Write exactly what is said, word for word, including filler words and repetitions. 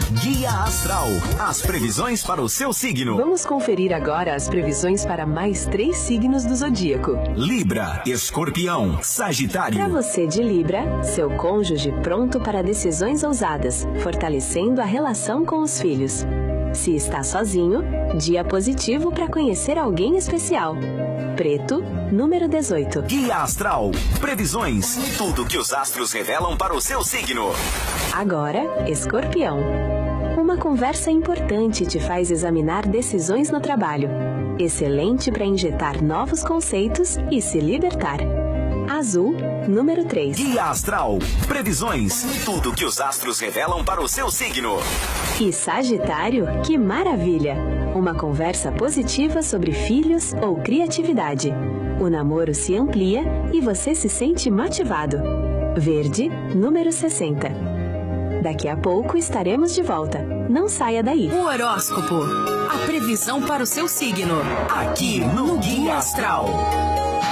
Guia Astral, as previsões para o seu signo. Vamos conferir agora as previsões para mais três signos do zodíaco: Libra, Escorpião, Sagitário. Para você de Libra, seu cônjuge pronto para decisões ousadas, fortalecendo a relação com os filhos. Se está sozinho, dia positivo para conhecer alguém especial. Preto, número dezoito. Guia Astral, previsões, tudo que os astros revelam para o seu signo. Agora, Escorpião. Uma conversa importante te faz examinar decisões no trabalho. Excelente para injetar novos conceitos e se libertar. Azul, número três. Guia Astral, previsões, tudo que os astros revelam para o seu signo. E Sagitário, que maravilha! Uma conversa positiva sobre filhos ou criatividade. O namoro se amplia e você se sente motivado. Verde, número sessenta. Daqui a pouco estaremos de volta. Não saia daí. O horóscopo, a previsão para o seu signo. Aqui no Guia Astral.